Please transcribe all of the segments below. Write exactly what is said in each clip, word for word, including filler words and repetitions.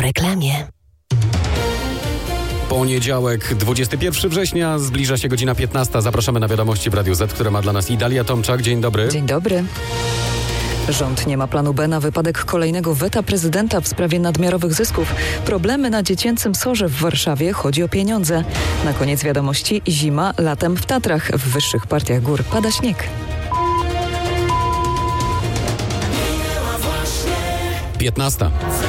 reklamie. Poniedziałek, dwudziestego pierwszego września, zbliża się godzina piętnasta. Zapraszamy na wiadomości w Radiu Z, które ma dla nas Idalia Tomczak. Dzień dobry. Dzień dobry. Rząd nie ma planu B na wypadek kolejnego weta prezydenta w sprawie nadmiarowych zysków. Problemy na dziecięcym sorze w Warszawie, chodzi o pieniądze. Na koniec wiadomości, zima, latem w Tatrach. W wyższych partiach gór pada śnieg. piętnasta.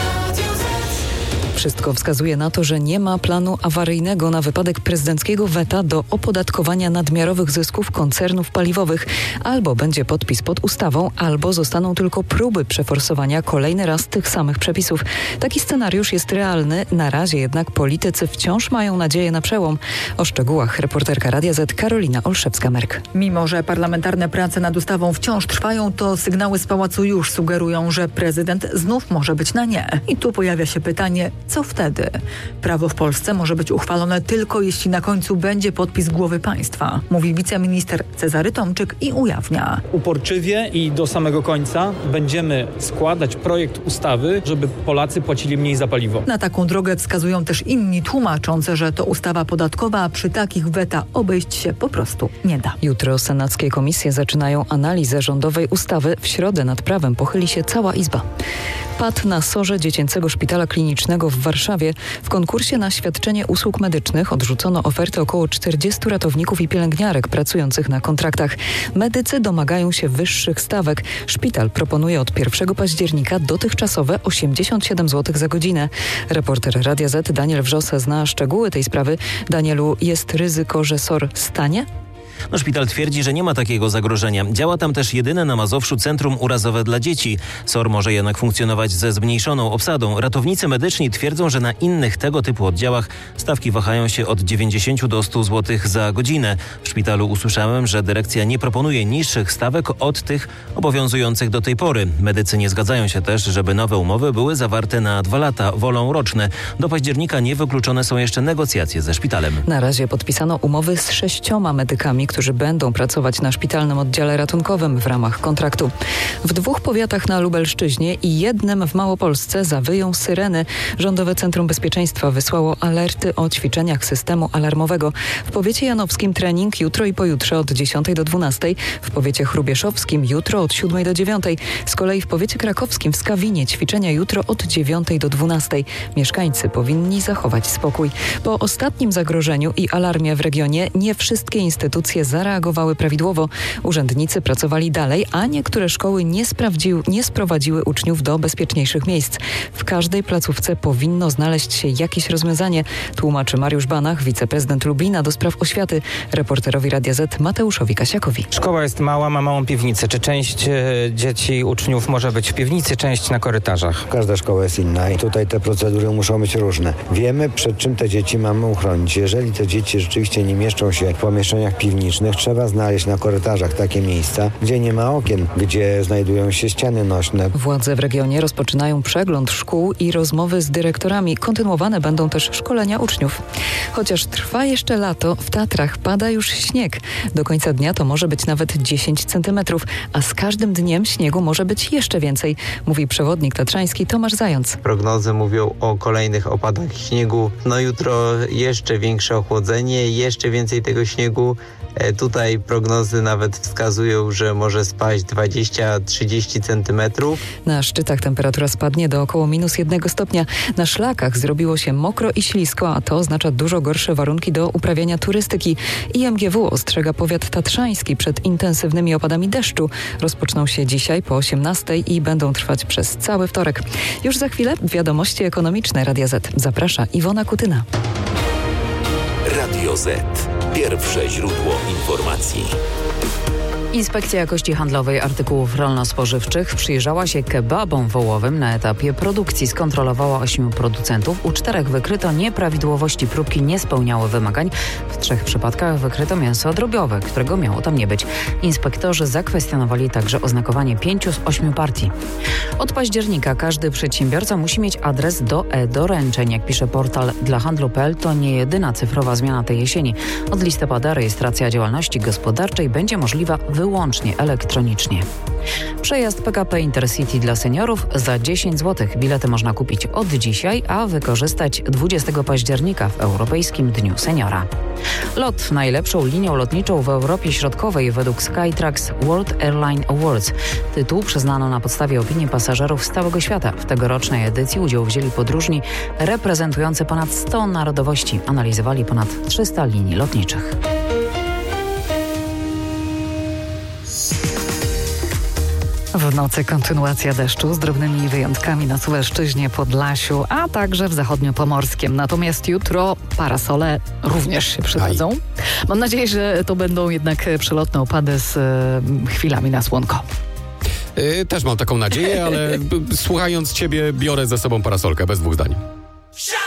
Wszystko wskazuje na to, że nie ma planu awaryjnego na wypadek prezydenckiego weta do opodatkowania nadmiarowych zysków koncernów paliwowych. Albo będzie podpis pod ustawą, albo zostaną tylko próby przeforsowania kolejny raz tych samych przepisów. Taki scenariusz jest realny. Na razie jednak politycy wciąż mają nadzieję na przełom. O szczegółach reporterka Radia Z Karolina Olszewska-Merk. Mimo że parlamentarne prace nad ustawą wciąż trwają, to sygnały z pałacu już sugerują, że prezydent znów może być na nie. I tu pojawia się pytanie, co wtedy? Prawo w Polsce może być uchwalone tylko jeśli na końcu będzie podpis głowy państwa, mówi wiceminister Cezary Tomczyk i ujawnia. Uporczywie i do samego końca będziemy składać projekt ustawy, żeby Polacy płacili mniej za paliwo. Na taką drogę wskazują też inni, tłumacząc, że to ustawa podatkowa, a przy takich weta obejść się po prostu nie da. Jutro senackie komisje zaczynają analizę rządowej ustawy. W środę nad prawem pochyli się cała Izba. Padł na sorze Dziecięcego Szpitala Klinicznego w Warszawie. W konkursie na świadczenie usług medycznych odrzucono ofertę około czterdziestu ratowników i pielęgniarek pracujących na kontraktach. Medycy domagają się wyższych stawek. Szpital proponuje od pierwszego października dotychczasowe osiemdziesiąt siedem złotych za godzinę. Reporter Radia Z Daniel Wrzos zna szczegóły tej sprawy. Danielu, jest ryzyko, że SOR stanie? No, szpital twierdzi, że nie ma takiego zagrożenia. Działa tam też jedyne na Mazowszu centrum urazowe dla dzieci. SOR może jednak funkcjonować ze zmniejszoną obsadą. Ratownicy medyczni twierdzą, że na innych tego typu oddziałach stawki wahają się od dziewięćdziesięciu do stu złotych za godzinę. W szpitalu usłyszałem, że dyrekcja nie proponuje niższych stawek od tych obowiązujących do tej pory. Medycy nie zgadzają się też, żeby nowe umowy były zawarte na dwa lata, wolą roczne. Do października niewykluczone są jeszcze negocjacje ze szpitalem. Na razie podpisano umowy z sześcioma medykami, którzy będą pracować na szpitalnym oddziale ratunkowym w ramach kontraktu. W dwóch powiatach na Lubelszczyźnie i jednym w Małopolsce zawyją syreny. Rządowe Centrum Bezpieczeństwa wysłało alerty o ćwiczeniach systemu alarmowego. W powiecie janowskim trening jutro i pojutrze od dziesiątej do dwunastej. W powiecie chrubieszowskim jutro od siódmej do dziewiątej. Z kolei w powiecie krakowskim w Skawinie ćwiczenia jutro od dziewiątej do dwunastej. Mieszkańcy powinni zachować spokój. Po ostatnim zagrożeniu i alarmie w regionie nie wszystkie instytucje zareagowały prawidłowo. Urzędnicy pracowali dalej, a niektóre szkoły nie, sprawdziły, nie sprowadziły uczniów do bezpieczniejszych miejsc. W każdej placówce powinno znaleźć się jakieś rozwiązanie, tłumaczy Mariusz Banach, wiceprezydent Lublina do spraw oświaty, reporterowi Radia Z Mateuszowi Kasiakowi. Szkoła jest mała, ma małą piwnicę. Czy część e, dzieci, uczniów może być w piwnicy, część na korytarzach? Każda szkoła jest inna i tutaj te procedury muszą być różne. Wiemy, przed czym te dzieci mamy uchronić. Jeżeli te dzieci rzeczywiście nie mieszczą się w pomieszczeniach piwniczych, trzeba znaleźć na korytarzach takie miejsca, gdzie nie ma okien, gdzie znajdują się ściany nośne. Władze w regionie rozpoczynają przegląd szkół i rozmowy z dyrektorami. Kontynuowane będą też szkolenia uczniów. Chociaż trwa jeszcze lato, w Tatrach pada już śnieg. Do końca dnia to może być nawet dziesięć centymetrów, a z każdym dniem śniegu może być jeszcze więcej, mówi przewodnik tatrzański Tomasz Zając. Prognozy mówią o kolejnych opadach śniegu. No jutro jeszcze większe ochłodzenie, jeszcze więcej tego śniegu. Tutaj prognozy nawet wskazują, że może spaść dwadzieścia do trzydziestu centymetrów. Na szczytach temperatura spadnie do około minus jednego stopnia. Na szlakach zrobiło się mokro i ślisko, a to oznacza dużo gorsze warunki do uprawiania turystyki. I M G W ostrzega powiat tatrzański przed intensywnymi opadami deszczu. Rozpoczną się dzisiaj po osiemnastej i będą trwać przez cały wtorek. Już za chwilę wiadomości ekonomiczne Radia Z. Zaprasza Iwona Kutyna. Radio Z. Pierwsze źródło informacji. Inspekcja Jakości Handlowej Artykułów Rolno-Spożywczych przyjrzała się kebabom wołowym na etapie produkcji. Skontrolowała ośmiu producentów. U czterech wykryto nieprawidłowości. Próbki nie spełniały wymagań. W trzech przypadkach wykryto mięso drobiowe, którego miało tam nie być. Inspektorzy zakwestionowali także oznakowanie pięciu z ośmiu partii. Od października każdy przedsiębiorca musi mieć adres do e-doręczeń. Jak pisze portal dla handlu kropka p l, to nie jedyna cyfrowa zmiana tej jesieni. Od listopada rejestracja działalności gospodarczej będzie możliwa w wyłącznie elektronicznie. Przejazd P K P Intercity dla seniorów za dziesięć złotych. Bilety można kupić od dzisiaj, a wykorzystać dwudziestego października w Europejskim Dniu Seniora. Lot najlepszą linią lotniczą w Europie Środkowej według Skytrax World Airline Awards. Tytuł przyznano na podstawie opinii pasażerów z całego świata. W tegorocznej edycji udział wzięli podróżni reprezentujący ponad sto narodowości. Analizowali ponad trzysta linii lotniczych. W nocy kontynuacja deszczu z drobnymi wyjątkami na Suwalszczyźnie, Podlasiu, a także w zachodniopomorskiem. Natomiast jutro parasole również się przydadzą. Aj. Mam nadzieję, że to będą jednak przelotne opady z y, chwilami na słonko. Yy, też mam taką nadzieję, ale słuchając ciebie biorę ze sobą parasolkę, bez dwóch zdań.